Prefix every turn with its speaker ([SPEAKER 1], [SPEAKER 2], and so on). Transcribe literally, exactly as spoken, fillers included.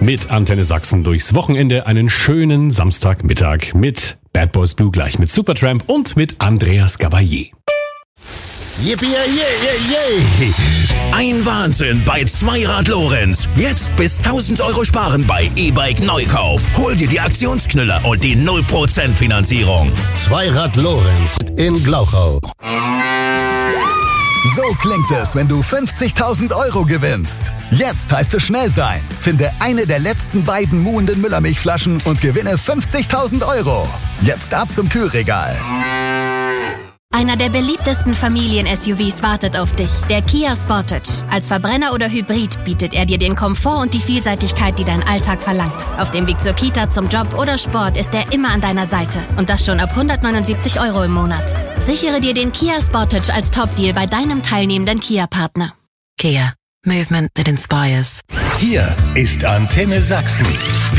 [SPEAKER 1] mit Antenne Sachsen durchs Wochenende. Einen schönen Samstagmittag mit Bad Boys Blue, gleich mit Supertramp und mit Andreas Gabalier.
[SPEAKER 2] Yippie, yeah, yeah, yeah. Ein Wahnsinn bei Zweirad Lorenz. Jetzt bis tausend Euro sparen bei E-Bike Neukauf. Hol dir die Aktionsknüller und die null Prozent Finanzierung.
[SPEAKER 3] Zweirad Lorenz in Glauchau. So klingt es, wenn du fünfzigtausend Euro gewinnst. Jetzt heißt es schnell sein. Finde eine der letzten beiden muhenden Müllermilchflaschen und gewinne fünfzigtausend Euro. Jetzt ab zum Kühlregal.
[SPEAKER 4] Einer der beliebtesten Familien-S U Vs wartet auf dich, der Kia Sportage. Als Verbrenner oder Hybrid bietet er dir den Komfort und die Vielseitigkeit, die dein Alltag verlangt. Auf dem Weg zur Kita, zum Job oder Sport ist er immer an deiner Seite. Und das schon ab hundertneunundsiebzig Euro im Monat. Sichere dir den Kia Sportage als Top-Deal bei deinem teilnehmenden Kia-Partner.
[SPEAKER 5] Kia. Movement that inspires.
[SPEAKER 2] Hier ist Antenne Sachsen.